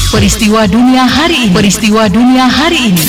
Peristiwa dunia hari ini. Peristiwa dunia hari ini.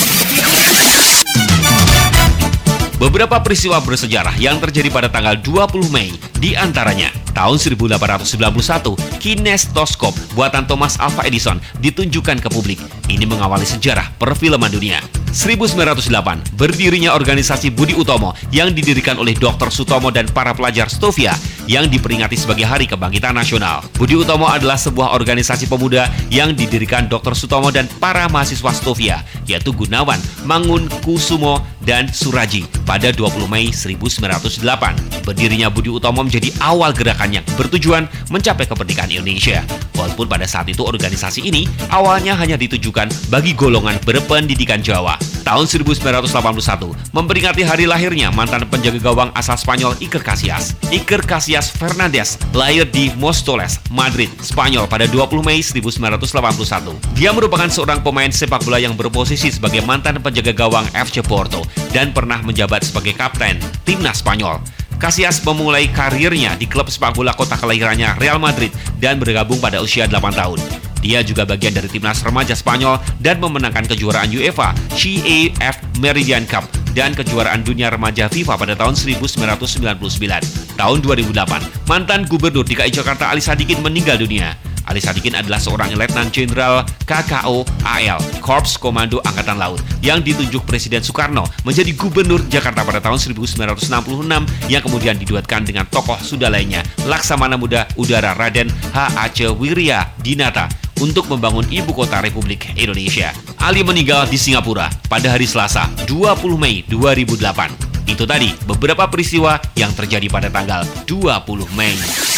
Beberapa peristiwa bersejarah yang terjadi pada tanggal 20 Mei, di antaranya tahun 1891, kinetoskop buatan Thomas Alva Edison ditunjukkan ke publik. Ini mengawali sejarah perfilman dunia. 1908, berdirinya organisasi Budi Utomo yang didirikan oleh Dr. Sutomo dan para pelajar Stovia yang diperingati sebagai Hari Kebangkitan Nasional. Budi Utomo adalah sebuah organisasi pemuda yang didirikan Dr. Sutomo dan para mahasiswa Stovia, yaitu Gunawan, Mangun, Kusumo, dan Suraji pada 20 Mei 1908. Berdirinya Budi Utomo menjadi awal gerakan yang bertujuan mencapai kemerdekaan Indonesia. Walaupun pada saat itu organisasi ini awalnya hanya ditujukan bagi golongan berpendidikan Jawa. Tahun 1981 memperingati hari lahirnya mantan penjaga gawang asal Spanyol Iker Casillas. Iker Casillas Fernandez lahir di Móstoles, Madrid, Spanyol pada 20 Mei 1981. Dia merupakan seorang pemain sepak bola yang berposisi sebagai mantan penjaga gawang FC Porto dan pernah menjabat sebagai kapten timnas Spanyol. Casillas memulai karirnya di klub sepak bola kota kelahirannya Real Madrid dan bergabung pada usia 8 tahun. Dia juga bagian dari timnas remaja Spanyol dan memenangkan kejuaraan UEFA CAF Meridian Cup dan kejuaraan dunia remaja FIFA pada tahun 1999. Tahun 2008, mantan gubernur DKI Jakarta Ali Sadikin meninggal dunia. Ali Sadikin adalah seorang letnan jenderal KKO AL, Korps Komando Angkatan Laut, yang ditunjuk Presiden Soekarno menjadi gubernur Jakarta pada tahun 1966 yang kemudian diduetkan dengan tokoh Sunda lainnya, Laksamana Muda Udara Raden H. Aceh Wirya Dinata, untuk membangun ibu kota Republik Indonesia. Ali meninggal di Singapura pada hari Selasa, 20 Mei 2008. Itu tadi beberapa peristiwa yang terjadi pada tanggal 20 Mei.